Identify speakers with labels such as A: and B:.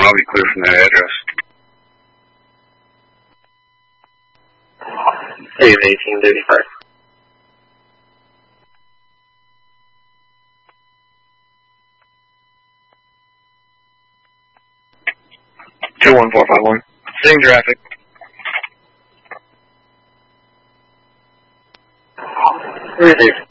A: I'll be clear from that address.
B: Hey, 1835.
C: (21451). Seeing traffic.
B: Received.